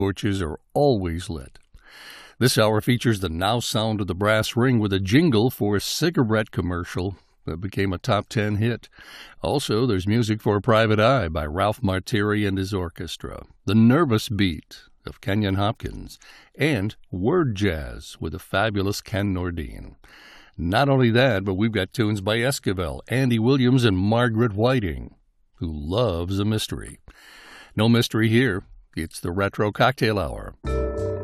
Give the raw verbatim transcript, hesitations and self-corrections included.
torches are always lit. This hour features the now sound of the brass ring with a jingle for a cigarette commercial that became a top ten hit. Also, there's music for Private Eye by Ralph Martiri and his orchestra, The Nervous Beat of Kenyon Hopkins, and Word Jazz with the fabulous Ken Nordine. Not only that, but we've got tunes by Esquivel, Andy Williams, and Margaret Whiting, who loves a mystery. No mystery here. It's the Retro Cocktail Hour.